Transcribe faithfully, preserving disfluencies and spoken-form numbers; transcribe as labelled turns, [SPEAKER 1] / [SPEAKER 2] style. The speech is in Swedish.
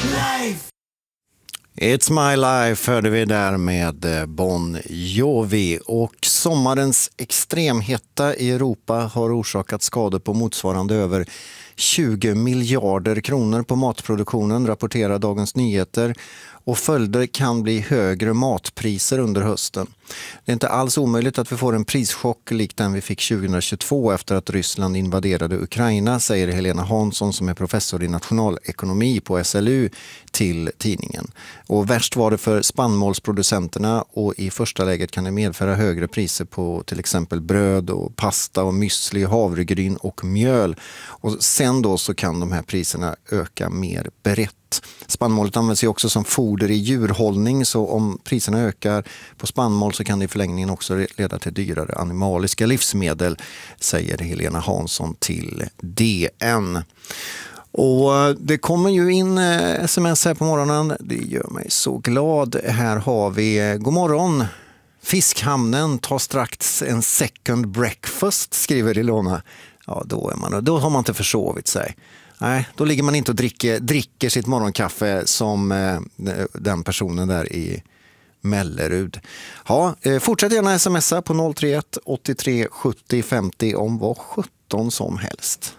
[SPEAKER 1] life.
[SPEAKER 2] It's my life hörde vi där med Bon Jovi. Och sommarens extremhetta i Europa har orsakat skador på motsvarande över tjugo miljarder kronor på matproduktionen, rapporterar Dagens Nyheter. Och följder kan bli högre matpriser under hösten. Det är inte alls omöjligt att vi får en prischock likt den vi fick tjugohundratjugotvå efter att Ryssland invaderade Ukraina, säger Helena Hansson som är professor i nationalekonomi på S L U till tidningen. Och värst var det för spannmålsproducenterna, och i första läget kan det medföra högre priser på till exempel bröd och pasta och müsli, havregryn och mjöl. Och sen då så kan de här priserna öka mer brett. Spannmålet används ju också som foder i djurhållning, så om priserna ökar på spannmål så kan det i förlängningen också leda till dyrare animaliska livsmedel, säger Helena Hansson till D N. Och det kommer ju in sms här på morgonen, det gör mig så glad. Här har vi, god morgon, Fiskhamnen tar strax en second breakfast, skriver Ilona. Ja, då, är man, då har man inte försovit sig. Nej, då ligger man inte och dricker, dricker sitt morgonkaffe som eh, den personen där i Mellerud. Ja, eh, fortsätt gärna smsa på noll tre ett åttiotre sjuttio femtio om vad sjutton som helst.